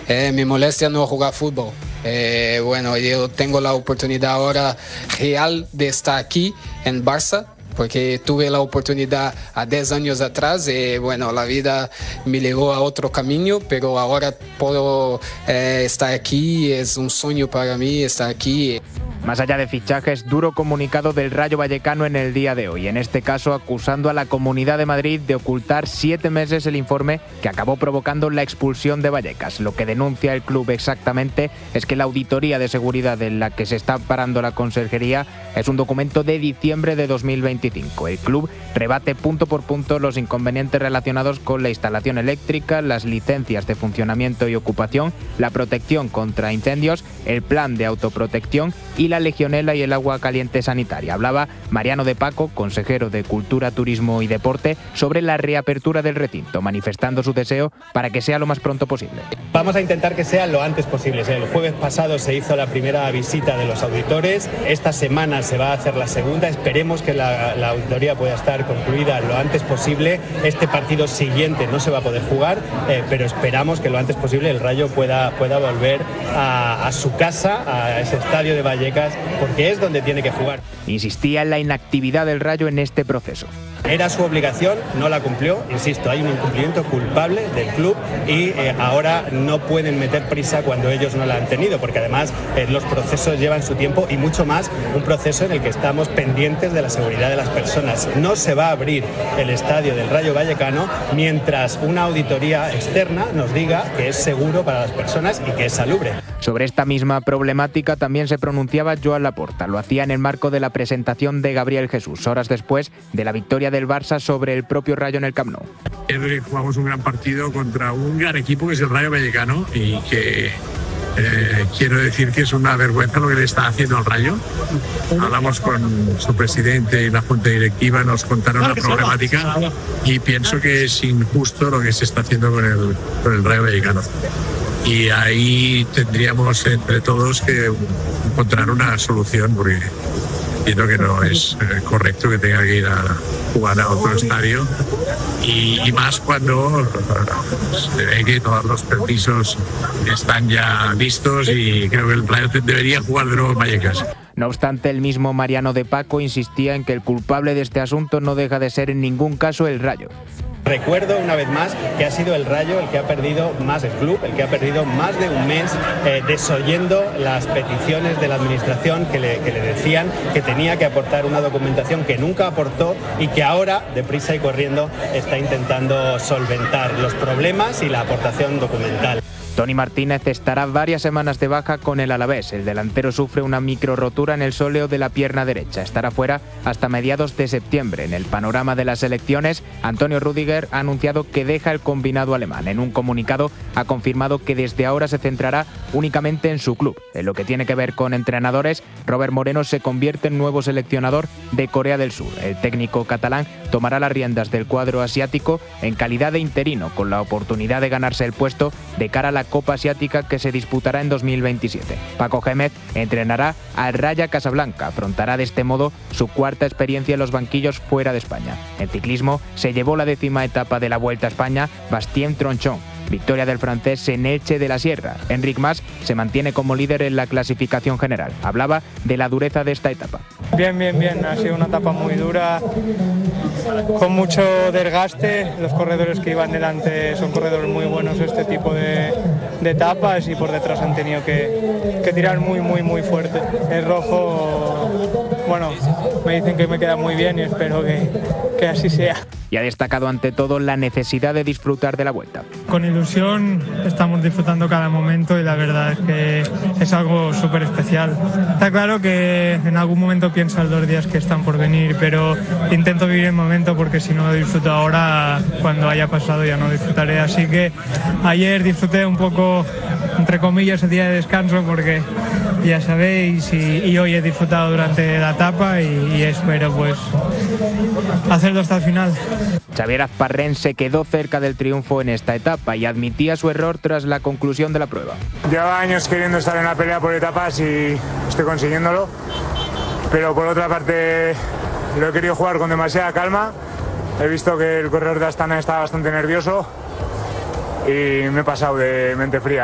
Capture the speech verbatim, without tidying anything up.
Eh, mi molestia no jugar fútbol. Eh, bueno, yo tengo la oportunidad ahora real de estar aquí en Barça, porque tuve la oportunidad a diez años atrás y bueno, la vida me llevó a otro camino, pero ahora puedo eh, estar aquí, es un sueño para mí estar aquí. Más allá de fichajes, duro comunicado del Rayo Vallecano en el día de hoy, en este caso acusando a la Comunidad de Madrid de ocultar siete meses el informe que acabó provocando la expulsión de Vallecas. Lo que denuncia el club exactamente es que la auditoría de seguridad en la que se está parando la conserjería es un documento de diciembre de dos mil veinticinco. El club rebate punto por punto los inconvenientes relacionados con la instalación eléctrica, las licencias de funcionamiento y ocupación, la protección contra incendios, el plan de autoprotección y la legionela y el agua caliente sanitaria. Hablaba Mariano de Paco, consejero de Cultura, Turismo y Deporte, sobre la reapertura del recinto, manifestando su deseo para que sea lo más pronto posible. Vamos a intentar que sea lo antes posible. El jueves pasado se hizo la primera visita de los auditores, esta semana se va a hacer la segunda, esperemos que la, la auditoría pueda estar concluida lo antes posible. Este partido siguiente no se va a poder jugar, eh, pero esperamos que lo antes posible el Rayo pueda, pueda volver a, a su casa, a ese estadio de Vallecas, porque es donde tiene que jugar. Insistía en la inactividad del Rayo en este proceso. Era su obligación, no la cumplió, insisto, hay un incumplimiento culpable del club y eh, ahora no pueden meter prisa cuando ellos no la han tenido, porque además eh, los procesos llevan su tiempo y mucho más un proceso en el que estamos pendientes de la seguridad de las personas. No se va a abrir el estadio del Rayo Vallecano mientras una auditoría externa nos diga que es seguro para las personas y que es salubre. Sobre esta misma problemática también se pronunciaba Joan Laporta. Lo hacía en el marco de la presentación de Gabriel Jesús, horas después de la victoria del Barça sobre el propio Rayo en el Camp Nou. Jugamos un gran partido contra un gran equipo que es el Rayo Vallecano y que eh, quiero decir que es una vergüenza lo que le está haciendo al Rayo. Hablamos con su presidente y la junta directiva, nos contaron la problemática y pienso que es injusto lo que se está haciendo con el, con el Rayo Vallecano. Y ahí tendríamos entre todos que encontrar una solución, porque entiendo que no es correcto que tenga que ir a jugar a otro estadio y, y más cuando se ve que todos los permisos están ya listos y creo que el Rayo debería jugar de nuevo en Vallecas. No obstante, el mismo Mariano de Paco insistía en que el culpable de este asunto no deja de ser en ningún caso el Rayo. Recuerdo una vez más que ha sido el Rayo el que ha perdido más, el club, el que ha perdido más de un mes eh, desoyendo las peticiones de la administración que le, que le decían que tenía que aportar una documentación que nunca aportó y que ahora, deprisa y corriendo, está intentando solventar los problemas y la aportación documental. Toni Martínez estará varias semanas de baja con el Alavés. El delantero sufre una micro rotura en el sóleo de la pierna derecha. Estará fuera hasta mediados de septiembre. En el panorama de las selecciones, Antonio Rüdiger ha anunciado que deja el combinado alemán. En un comunicado ha confirmado que desde ahora se centrará únicamente en su club. En lo que tiene que ver con entrenadores, Robert Moreno se convierte en nuevo seleccionador de Corea del Sur. El técnico catalán tomará las riendas del cuadro asiático en calidad de interino, con la oportunidad de ganarse el puesto de cara a la Copa Asiática que se disputará en dos mil veintisiete. Paco Gémez entrenará al Raja Casablanca, afrontará de este modo su cuarta experiencia en los banquillos fuera de España. En ciclismo se llevó la décima etapa de la Vuelta a España Bastien Tronchon. Victoria del francés en Elche de la Sierra. Enric Mas se mantiene como líder en la clasificación general. Hablaba de la dureza de esta etapa. Bien, bien, bien. Ha sido una etapa muy dura, con mucho desgaste. Los corredores que iban delante son corredores muy buenos este tipo de, de etapas y por detrás han tenido que, que tirar muy, muy, muy fuerte. El rojo, bueno, me dicen que me queda muy bien y espero que, que así sea. Y ha destacado ante todo la necesidad de disfrutar de la Vuelta. Con ilusión estamos disfrutando cada momento y la verdad es que es algo súper especial. Está claro que en algún momento pienso en los días que están por venir, pero intento vivir el momento porque si no lo disfruto ahora, cuando haya pasado ya no disfrutaré. Así que ayer disfruté un poco, entre comillas, el día de descanso porque ya sabéis y, y hoy he disfrutado durante la etapa y, y espero pues hacerlo hasta el final. Xavier Azparren se quedó cerca del triunfo en esta etapa y admitía su error tras la conclusión de la prueba. Llevaba años queriendo estar en la pelea por etapas y estoy consiguiéndolo, pero por otra parte lo he querido jugar con demasiada calma. He visto que el corredor de Astana estaba bastante nervioso y me he pasado de mente fría.